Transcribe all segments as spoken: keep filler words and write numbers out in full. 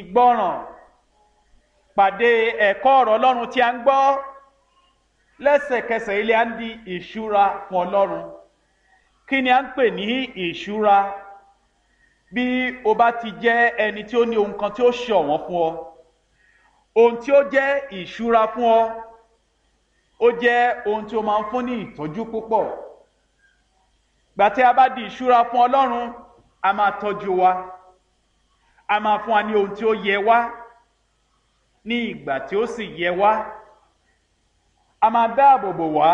ìgbọràn pàdé ẹ̀kọ́ ọ̀rọ̀ Ọlọ́run tí a ń gbọ́, lẹ́sẹ̀kẹsẹ̀ ilé á ń di ìṣúra fún Ọlọ́run. Kí ni a ń pè ní ìṣúra? Bí o bá ti jẹ́ ẹni tí ó ní ohun kan tí ó ṣọ̀wọ́n fún ọ, ohun tí ó jẹ́ ìṣúra fún ọ, ó jẹ́ ohun tí ó máa ń fún ní ìtọ́jú púpọ̀. Gbà tí a bá di ìṣúra fún Ọlọ́run, a máa tọ́jú wa, a máa fún wa ní ohun tí ó yẹ wá ní ìgbà tí ó sì yẹ wá, a máa dáàbò bò wá,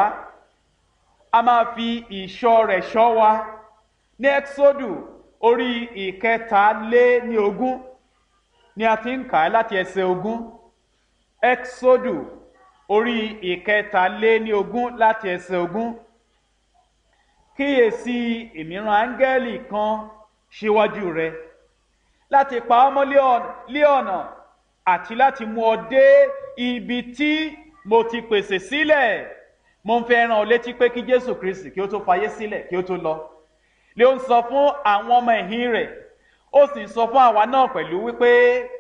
a máa fi ìṣọ́ rẹ̀ ṣọ́ wa. Ní Ẹ́kísódù orí ìkẹta lé ní ogún ni a ti ń kà á láti ẹsẹ̀ ogún. Ẹ́kísódù orí ìkẹta lé ní ogún láti ẹsẹ̀ ogún. Kíyèsí, èmi rán áńgẹ́lì kan síwájú rẹ láti pa ọ́ mọ́ lé ọ̀nà àti láti mú ọ dé ibi tí mo ti pèsè sílẹ̀. Mo ń fẹ́ rán ọ létí pé kí Jésù Kristi kí ó tó fayé sílẹ̀ kí ó tó lọ, lé ó ń sọ fún àwọn ọmọ ẹ̀yìn rẹ̀, ó sì ń sọ fún àwa náà pẹ̀lú wípé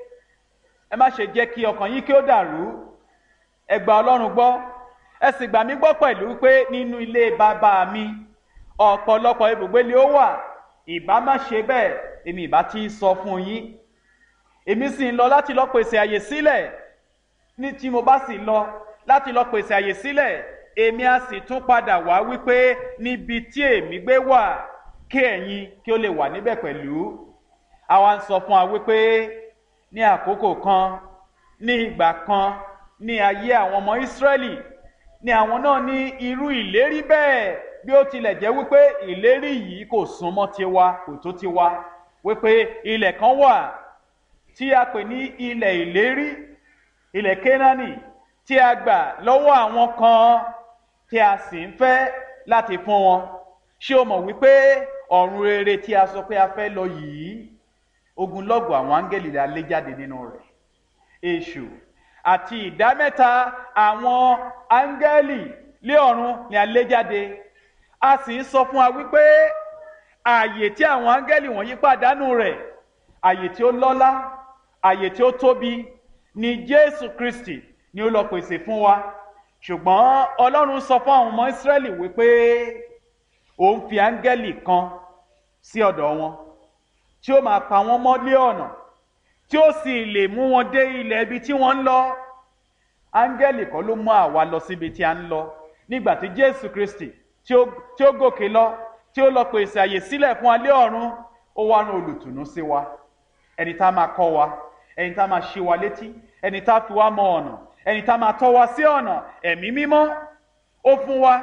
ẹ má ṣe jẹ́ kí ọkàn yín kí ó dàrú, ẹ gba Ọlọ́run gbọ́, ẹ sì gbà mí gbọ́ pẹ̀lú wípé nínú ilé bàbá mi ọ̀pọ̀lọpọ̀ ibùgbé ni ó wà. Ìbá má ṣe bẹ́ẹ̀, èmi ìbá ti sọ fún yín. Èmi sì ń lọ láti lọ pèsè àyè sílẹ̀. Ní tí mo bá sì lọ láti lọ pèsè àyè sílẹ̀, èmi á sì tún padà wá wípé níbi tí èmi gbé wà, kí ẹ̀yin kí ó lè wà níbẹ̀ pẹ̀lú. Àwa ń sọ fún wa wípé ní àkókò kan, ní ìgbà kan, ní ayé àwọn ọmọ Ísírẹ́lì, ni àwọn náà ní irú ìlérí bẹ́ẹ̀, bí ó tilẹ̀ jẹ́ wípé ìlérí yìí kò súnmọ́ tiwa, kò tó tiwa, wípé ilẹ̀ kan wà tí a pè ní ilẹ̀ ìlérí, ilẹ̀ Kénáánì, tí a gbà lọ́wọ́ àwọn kan tí a sì ń fẹ́ láti fún wọn. Ṣé o mọ̀ wípé ọ̀run rere tí a sọ pé a fẹ́ lọ yìí, ogunlọ́gọ̀ àwọn áńgẹ́lì la lé jáde nínú rẹ̀. Èṣù àti ìdámẹ́ta àwọn áńgẹ́lì lé ọ̀run ni a lé jáde. A sì ń sọ fún wa wípé ààyè tí àwọn áńgẹ́lì wọ̀nyí pàdánù rẹ̀, ààyè tí ó lọ́lá, ààyè tí ó tóbi, ni Jésù Kristi ni ó lọ pèsè fún wa. Ṣùgbọ́n Ọlọ́run sọ fún àwọn ọmọ Ísírẹ́lì wípé òun fi áńgẹ́lì kan sí ọ̀dọ̀ wọn tí ó máa pa wọ́n mọ́ lé ọ̀nà, tí ó sì lè mú wọn dé ilẹ̀ ibi tí wọ́n ń lọ. Áńgẹ́lì kan ló mú àwa lọ síbi tí a ń lọ. Nígbà tí Jésù Kristi tí ó, tí ó gòkè lọ, tí ó lọ pèsè àyè sílẹ̀ fún wa lé ọ̀run, ó wá rán olùtùnú sí wa, ẹni tá máa kọ́ wa, ẹni tá máa ṣí wa létí, ẹni tá fi wá mọ ọ̀nà, ẹni tá máa tọ́ wa sí ọ̀nà. Ẹ̀mí mímọ́ ó fún wa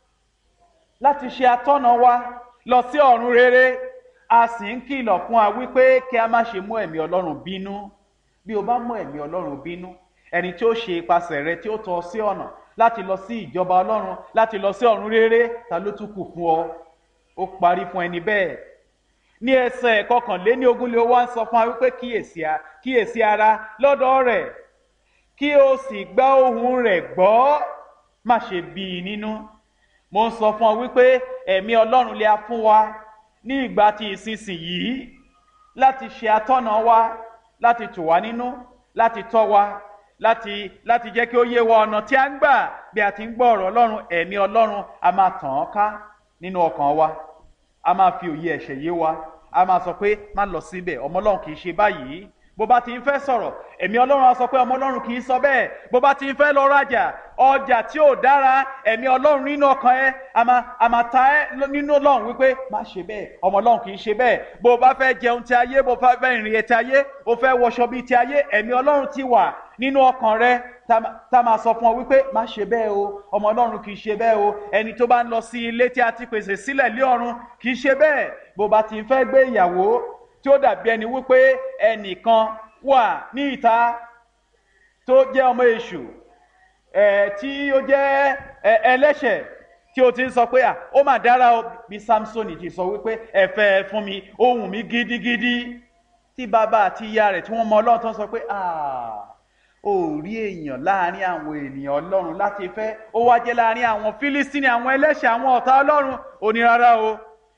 láti ṣe atọ́nà wa lọ sí ọ̀run rere. A sì ń kìlọ̀ fún wa wípé kí a má ṣe mú ẹ̀mí Ọlọ́run bínú. Bí o bá mú ẹ̀mí Ọlọ́run bínú, ẹni tí ó ṣe ipasẹ̀ rẹ tí ó tọ́ sí ọ̀nà láti lọ sí ìjọba Ọlọ́run, láti lọ sí ọ̀run rere, ta ló tún kù fún ọ? Ó parí fún ẹni bẹ́ẹ̀. Ní ẹsẹ̀ kọkànléní ogún lé ó wá ń sọ fún wa wípé kíyèsí ara lọ́dọ̀ rẹ̀, kí o sì gbá ohùn rẹ̀ gbọ́, má ṣe bí i nínú. Mo ń sọ fún ọ wípé ẹ̀mí Ọlọ́run lè a fún wa ní ìgbà tí ìsinsìnyí láti ṣe atọ́nà wa, láti tù wá nínú, láti tọ́ wa, láti láti jẹ́ kí ó yé wa ọ̀nà tí a ń gbà bí a ti ń gbọ́ ọ̀rọ̀ Ọlọ́run. Ẹ̀mí Ọlọ́run a máa tàn án ká nínú ọkàn wa, a máa fi òye ẹ̀ṣẹ̀ yé wa, a máa sọ pé má lọ síbẹ̀, ọmọ Ọlọ́run kì í ṣe báyìí. Bó bá ti ń fẹ́ sọ̀rọ̀, ẹ̀mí Ọlọ́run á sọ pé ọmọ Ọlọ́run kì í sọ bẹ́ẹ̀. Bó bá ti ń fẹ́ lọ rajà, ọjà tí ò dára, ẹ̀mí Ọlọ́run nínú ọkàn ẹ a máa a máa ta ẹ́ nínú Ọlọ́run wípé má ṣe bẹ́ẹ̀, ọmọ Ọlọ́run kì í ṣe bẹ́ẹ̀. Bó bá fẹ́ jẹun ti ayé, bó bá fẹ́ ìrìn ti ayé, bó fẹ́ wọṣọ bíi ti ayé, ẹ̀mí Ọlọ́run ti wà nínú ọkàn rẹ tá máa sọ fún ọ wípé má ṣe bẹ́ẹ̀ o, ọmọ Ọlọ́run kì í ṣe bẹ́ẹ̀ o. Ẹni tó bá ń lọ sí ilé tí a ti pèsè sílẹ̀ lé ọ̀run kì í ṣe bẹ́ẹ̀. Bó bá ti ń fẹ́ gbé ìyàwó tí ó dàbí ẹni wípé ẹnìkan wà ní ìta tó jẹ́ ọmọ èṣù, ẹ̀ tí ó jẹ́ ẹlẹ́ṣẹ̀, tí ó ti ń sọ pé à ó mà dára o, bí Samsoni ti sọ wípé ẹ fẹ́ fún mi, ó wù mí gidigidi, tí bàbá àti ìyá rẹ̀ tí wọ́n mọ Ọlọ́run tó ń sọ pé à ó rí èèyàn láàrin àwọn ènìyàn Ọlọ́run láti fẹ́, ó wá jẹ́ láàrin àwọn Fílístínì, àwọn ẹlẹ́ṣẹ̀, àwọn ọ̀tá Ọlọ́run. Ó ní rárá o,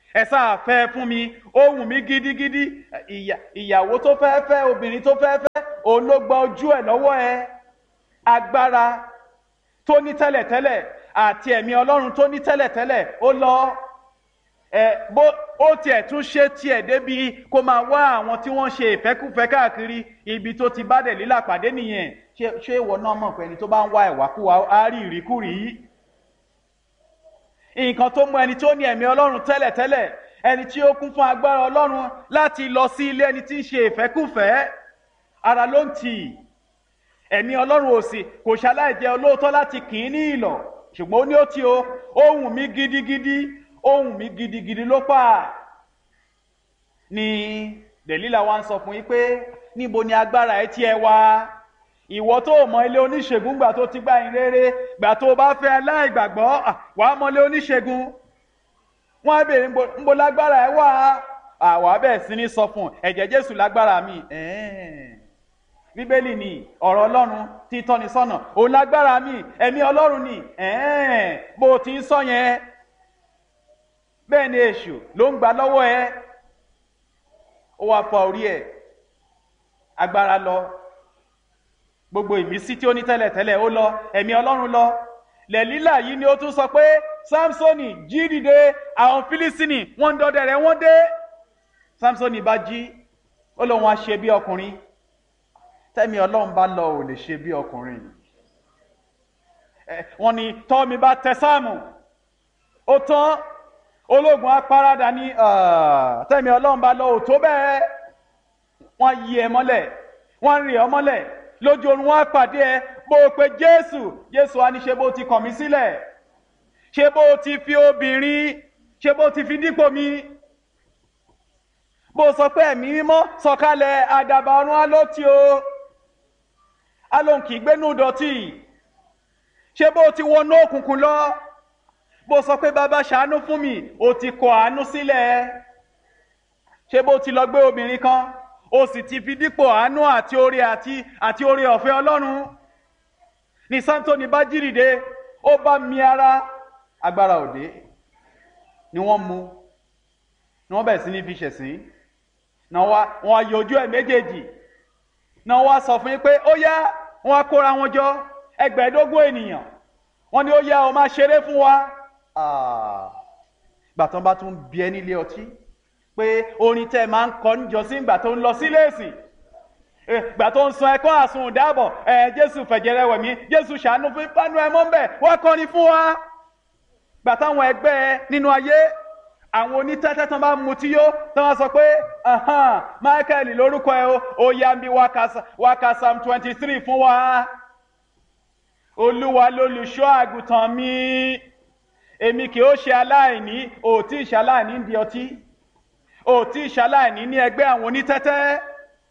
ẹ sáà fẹ́ fún mi, ó wù mí gidigidi. Ìyàwó tó fẹ́ fẹ́, obìnrin tó fẹ́ fẹ́, òun ló gba ojú ẹ̀ lọ́wọ́ ẹ. Agbára tó ní tẹ́lẹ̀tẹ́lẹ̀ àti ẹ̀mí Ọlọ́run tó ní tẹ́lẹ̀tẹ́lẹ̀ ó lọ. ẹ bó ó tiẹ̀ tún ṣe tiẹ̀ débi kó máa wá àwọn tí wọ́n ṣe ìfẹ́kùfẹ́ káàkiri ibi tó ti bá Dẹ̀lílà pàdé nìyẹn. ṣé ìwọ náà mọ̀ pé ẹni tó bá ń wá ìwàkúwà á rí ìríkúrí? nǹkan tó mú ẹni tó ní ẹ̀mí Ọlọ́run tẹ́lẹ̀tẹ́lẹ̀, ẹni tí ó kún fún agbára Ọlọ́run láti lọ sí ilé ẹni tí ń ṣe ìfẹ́kùfẹ́, ara ló ń tì. ẹ̀mí Ọlọ́run ò sì kò ṣaláì jẹ́ olóòótọ́ láti kì í ní ìlọ̀, ṣùgbọ́n ó ní ó ti o ó wù mí gidigidi, ohùn mi gidigidi ló pa. Ni Dẹ̀lílà wá ń sọ fún yín pé níbo ni agbára ẹ tí ẹ wá? Ìwọ tó mọ ilé oníṣègùn gbà tó ti gbà yín rere, gbà tó bá fẹ́ aláìgbàgbọ́ wà á mọ ilé oníṣègùn. Wọ́n á béèrè ńbo lágbára ẹ wá? Àwa bẹ́ẹ̀ sí ní sọ fún ẹ̀jẹ̀ Jésù lágbára mi. Bíbélì ni ọ̀rọ̀ Ọlọ́run tí tọ́ni sọ́nà, òun lágbára mi, ẹ̀mí Ọlọ́run ni. Bó ti ń sọ yẹn, bẹ́ẹ̀ ni èṣù ló ń gbà lọ́wọ́ ẹ. Ó wá fa orí ẹ̀, agbára lọ, gbogbo ìmísí tí ó ní tẹ́lẹ̀tẹ́lẹ̀ ó lọ, ẹ̀mí Ọlọ́run lọ. Dẹ̀lílà yìí ni ó tún sọ pé Sámsónì jí dìde, àwọn Fílísítínì wọ́n ń dọdẹ rẹ̀ wọ́n dé. Sámsónì bá jí, ó lóun á ṣe bí ọkùnrin. Tẹ́mi Ọlọ́run bá lọ ò lè ṣe bí ọkùnrin. Wọ́n ní tọ́ mi bá tẹ Sáàmù, ó tán. Ológun apárádà ní tẹ́mi Ọlọ́run bá lọ ò tó bẹ́ẹ̀. Wọ́n yí ẹ mọ́lẹ̀, wọ́n rí ọ mọ́lẹ̀, lójú oorun wọ́n á pàdé ẹ, bó o pe Jésù, Jésù á ní ṣe bó ti kàn mí sílẹ̀, ṣe bó ti fi obìnrin, ṣe bó ti fi dípò mi, bó sọ pé ẹ̀mí mímọ́ sọ̀kalẹ̀, àdàbà ọ̀run á ló ti o, á lóun kì í gbénú dọ̀tí, ṣe bó ti wọnú òkùnkùn lọ, bó sọ pé bàbá ṣàánú fún mi, ó ti kọ àánú sílẹ̀, ṣe bó ti lọ gbé obìnrin kan, ó sì ti fi dípò àánú àti oore àti àti oore ọ̀fẹ́ Ọlọ́run. Ní Sámsónì bá jí dìde, ó bá mi ara, agbára òde ni wọ́n mú, ni wọ́n bẹ̀rẹ̀ sí ní fi ṣẹ̀sín, náà wá wọ́n yọ ojú ẹ̀ méjèèjì, náà wá sọ fún yín pé ó yá, wọ́n á kóra wọn jọ ẹgbẹ̀ẹ́dógún ènìyàn, wọ́n ní ó yá o máa ṣeré fún wa. Gbàtàn bá tún bí ẹ nílé ọtí pé orin tẹ́ máa ń kọ níjọsí ìgbà tó ń lọ sílé ìsìn, ìgbà tó ń sọ ẹ̀kọ́ àsùn ìdáàbọ̀, ẹ Jésù fẹ̀jẹ̀rẹ̀ wẹ̀ mí, Jésù ṣàánú fún ìpanu ẹ mọ́ ń bẹ̀, wọ́n kọrin fún wa. Gbà táwọn ẹgbẹ́ ẹ nínú ayé, àwọn onítẹ́tẹ́ tán bá mutí yó, tán wá sọ pé Michael lórúkọ ẹ o, ó yá bí wákà Psalm twenty three fún wa. Olúwa lolùṣọ́ àgùntàn mi, èmi kì ó ṣe aláìní, ò tí ì ṣe aláìní di ọtí, ò tí ì ṣe aláìní ní ẹgbẹ́ àwọn onítẹ́tẹ́.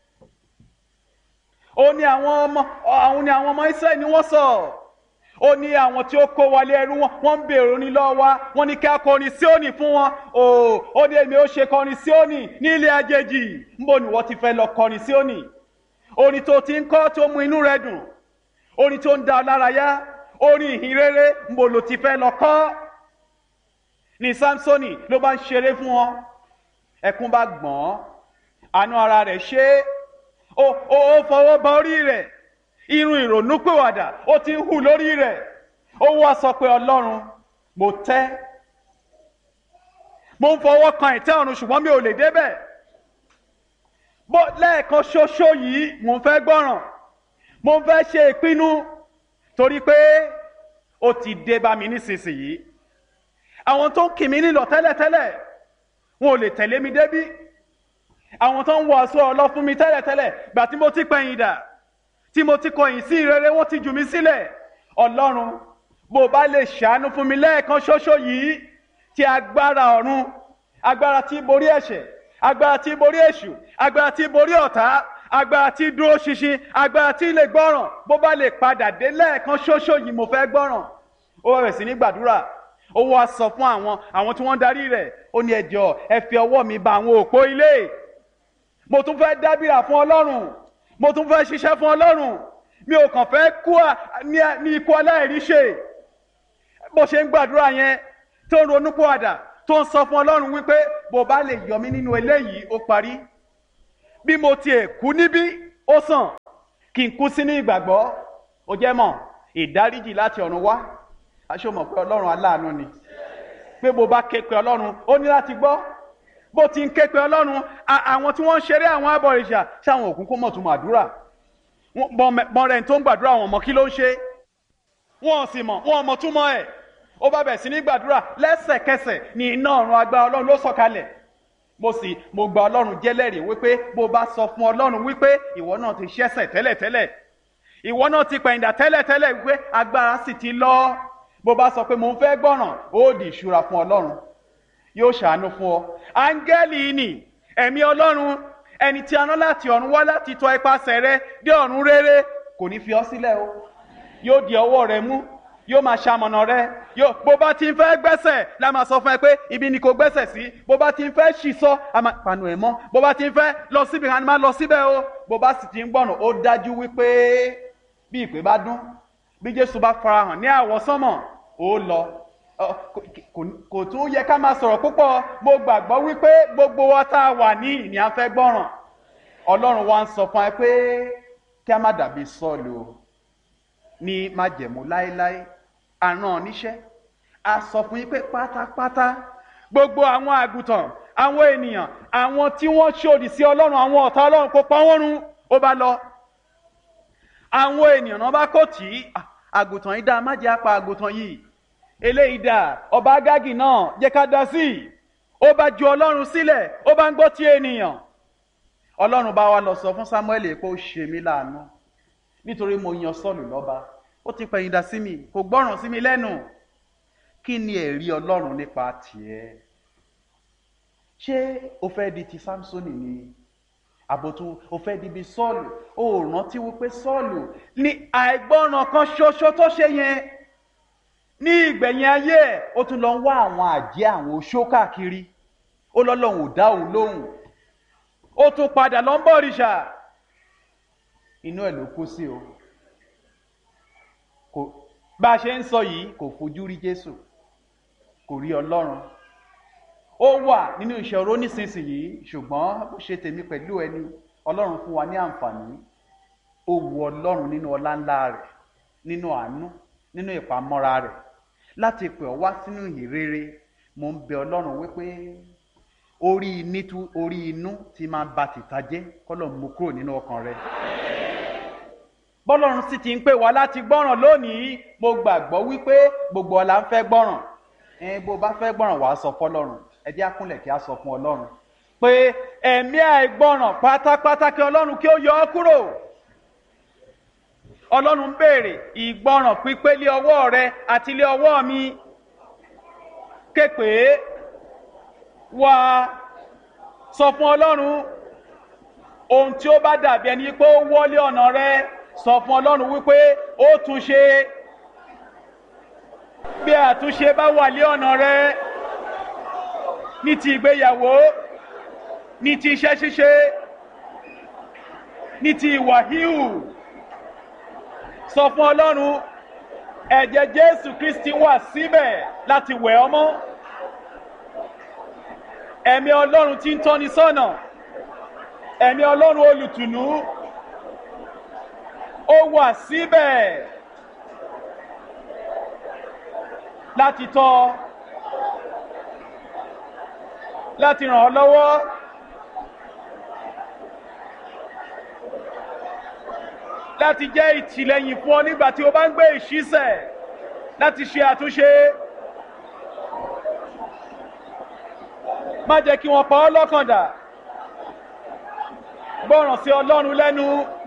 Ó ní àwọn ọmọ àwọn ní àwọn ọmọ Ísírẹ́lì ni wọ́n sọ, ó ní àwọn tí ó kó wọlé ẹrú wọn, wọ́n ń bèrè orin lọ́wọ́ wa, wọ́n ní kí a kọrin Síónì fún wọn. Ó ní èmi ó ṣe kọrin Síónì ní ilé àjèjì. Níbo ni wọ́n ti fẹ́ lọ kọrin Síónì? Orin tó ti ń kọ́ tó mú inú rẹ dùn, orin tó ń dá ọ lára yá, orin ìhìn rere, níbo ló ti fẹ́ lọ kọ́? Ní Sámsónì ló bá ń ṣeré fún wọn, ẹkún bá gbọ̀n, àánú ara rẹ̀ ṣe, ó ó fọwọ́ ba orí rẹ̀, irun ìrònúpìwàdà ó ti ń hù lórí rẹ̀, ó wá sọ pé Ọlọ́run, mo tẹ́, mo ń fọwọ́ kan ìtẹ́ ọ̀run ṣùgbọ́n mi ò lè débẹ̀, bó lẹ́ẹ̀kan ṣoṣo yìí mo ń fẹ́ gbọ́ràn, mo ń fẹ́ ṣe ìpinnu, torí pé ó ti dé bá mi nísinsìnyí. Àwọn tó ń kì mí nílọ̀ tẹ́lẹ̀tẹ́lẹ̀ wọn ò lè tẹ̀lé mi débí, àwọn tó ń wọ aṣọ ọlọ́ fún mi tẹ́lẹ̀tẹ́lẹ̀, gbà tí mo ti pẹ̀yìn dà, tí mo ti kọ̀yìn sí ìrere, wọ́n ti jù mí sílẹ̀. Ọlọ́run, bó bá lè ṣàánú fún mi lẹ́ẹ̀kan ṣoṣo yìí, tí agbára ọ̀run, agbára tí borí ẹ̀ṣẹ̀, agbára tí borí èṣù, agbára tí borí ọ̀tá, agbára tí dúró ṣinṣin, agbára tí lè gbọ́ràn, bó bá lè padà dé lẹ́ẹ̀kan ṣoṣo yìí, mo fẹ́ gbọ́ràn. Ó bẹ̀rẹ̀ sí ní gbàdúrà, ó wá sọ fún àwọn àwọn tí wọ́n darí rẹ̀, ó ní ẹ jọ̀ọ́ ẹ fi ọwọ́ mi ba àwọn òpó ilé, mo tún fẹ́ dábìrà fún Ọlọ́run, mo tún fẹ́ ṣiṣẹ́ fún Ọlọ́run, mi ò kàn fẹ́ kú ní ikú aláìríṣe. Bó ṣe ń gbàdúrà yẹn, tó ń ronúpìwàdà, tó ń sọ fún ọlọ́run wípé bó bá lè yọ mí nínú eléyìí ó parí, bí mo tiẹ̀ kú níbí ó sàn kí n kú sínú ìgbàgbọ́. ó jẹ́ mọ̀ ìdáríjì láti ọ̀run wá. aṣọ mọ̀ pé ọlọ́run aláàánú ni, pé bó bá ké pe ọlọ́run ó ní láti gbọ́. bó ti ń ké pe ọlọ́run, àwọn tí wọ́n ń ṣeré àwọn abọ̀rìṣà sáwọn òkú kó mọ̀ tún màdúrà, bọ́n rẹ̀ tó ń gbàdúrà wọn mọ̀ kí ló ń ṣe, wọn sì mọ̀ wọn mọ̀ túmọ̀ ẹ̀. ó bá bẹ̀ sí ní gbàdúrà, lẹ́sẹ̀kẹsẹ̀ ní iná ọ̀run agbára ọlọ́run ló sọ̀kalẹ̀. mo sì mo gba ọlọ́run jẹ́lẹ́rìí wípé bó bá sọ fún ọlọ́run wípé ìwọ náà ti ṣẹ̀ṣẹ̀ tẹ́lẹ̀tẹ́lẹ̀, ìwọ náà ti pẹ̀yìndà tẹ́lẹ̀tẹ́lẹ̀ wípé agbára sì ti lọ, bó bá sọ pé mo ń fẹ́ gbọ́ràn ó di ìṣúra fún ọlọ́run, yóò ṣàánú fún ọ. áńgẹ́lì ni ẹ̀mí ọlọ́run, ẹni tí a rán láti ọ̀run wá láti tọ ipasẹ̀ rẹ dé ọ̀run rere, kò ní fi ọ́ sílẹ̀ o. yóò di ọwọ́ rẹ mú, yóò máa ṣamọ̀nà rẹ. yóò bó bá ti ń fẹ́ gbẹ́sẹ̀ la máa sọ fún ẹ pé ibi ni kò gbẹ́sẹ̀ sí. bó bá ti ń fẹ́ ṣì sọ a máa panu ẹ̀ mọ́. bó bá ti ń fẹ́ lọ síbi kan a máa lọ síbẹ̀ o. bó bá sì ti ń gbọ́nà ó dájú wípé bí ìpè bá dún, bí Jésù bá farahàn ní àwọsánmọ̀ ó lọ. kò tún yẹ ká máa sọ̀rọ̀ púpọ̀. mo gbàgbọ́ wípé gbogbo wa tá a wà ní ìní à ń fẹ́ gbọ́ràn. ọlọ́run wa ń sọ fún ẹ pé kí a má dàbí Sọ́ọ̀lù o ní májẹ̀mú láéláé. àrán níṣẹ́ a sọ fún yín pé pátápátá gbogbo àwọn àgùntàn, àwọn ènìyàn, àwọn tí wọ́n ṣòdì sí ọlọ́run, àwọn ọ̀tá ọlọ́run kó pa wọ́n run. ó bá lọ, àwọn ènìyàn náà bá kò tí àgùntàn yìí dá, má jẹ́ apá àgùntàn yìí, eléyìí dá, ọba Ágágì náà jẹ́ ká dá sí i. ó bá ju ọlọ́run sílẹ̀, ó bá ń gbọ́ ti ènìyàn. ọlọ́run bá wa lọ sọ fún Sámúẹ́lì pé ó ṣe mí láàánú nítorí mo yan Sọ́ọ̀lù lọ́ba, ó ti pẹ̀yìndà sí mi, kò gbọ́ràn sí mi lẹ́nu. kí ni ẹ̀rí ọlọ́run nípa tiẹ̀? ṣé o fẹ́ di ti Sámsónì ni àbòtún o fẹ́ di bí Sọ́ọ̀lù? ó rántí wípé Sọ́ọ̀lù ní àìgbọ́ràn kan ṣoṣo tó ṣe yẹn, ní ìgbẹ̀yìn ayé ẹ̀ ó tún lọ ń wá àwọn àjẹ́ àwọn oṣó káàkiri, ó lọ́lọ́run ò dá òun lóhùn, ó tún padà lọ ń bọ òrìṣà. inú ẹ̀ ló kú sí o. kò bá a ṣe ń sọ yìí kò fojú rí Jésù, kò rí Ọlọ́run. ó wà nínú ìṣòro nísinsìnyí, ṣùgbọ́n bó ṣe tèmi pẹ̀lú ẹni, Ọlọ́run fún wa ní àǹfààní. ó wu Ọlọ́run nínú ọlá ńlá rẹ̀, nínú àánú, nínú ìpamọ́ra rẹ̀ láti pè ọ́ wá sínú ìhìnrere. mo ń bẹ Ọlọ́run wípé orí inú orí inú tí máa ba tìta jẹ́ kọ́lọ̀ mú kúrò nínú ọkàn rẹ̀. bọ́lọ́run sì ti ń pè wá láti gbọ́ràn lónìí, mo gbàgbọ́ wípé gbogbo ọ̀la ń fẹ́ gbọ́ràn. ẹ bó bá fẹ́ gbọ́ràn wàá sọ fọ́lọ́run. ẹ jẹ́ á kúnlẹ̀ kí á sọ fún Ọlọ́run pé ẹ̀mí àìgbọ́ràn pátápátá kí Ọlọ́run kí ó yọ ọ́ kúrò. Ọlọ́run ń béèrè ìgbọ́ràn pípé lé ọwọ́ rẹ àti lé ọwọ́ mi. képe wá sọ fún Ọlọ́run ohun tí ó bá dàbí ẹni pé ó wọlé ọ̀nà rẹ, sọ fún Ọlọ́run wípé ó tún ṣe. bí àtúnṣe bá wà lé ọ̀nà rẹ ní ti ìgbéyàwó, ní ti iṣẹ́ ṣíṣe, ní ti ìwà híhù, sọ fún Ọlọ́run ẹ̀jẹ̀ Jésù Kristi wà síbẹ̀ láti wẹ̀ ọ́ mọ́. ẹ̀mí Ọlọ́run tí ń tọ́ni sọ́nà, ẹ̀mí Ọlọ́run olùtùnú, ó wà síbẹ̀ láti tọ́, láti ràn ọ́ lọ́wọ́. láti jẹ́ ìtìlẹ́yìn fún ọ nígbà tí o bá ń gbé ìṣísẹ̀ láti ṣe àtúnṣe. má jẹ́ kí wọ́n pa ọ́ lọ́kàn dà. gbọ́ràn sí Ọlọ́run lẹ́nu.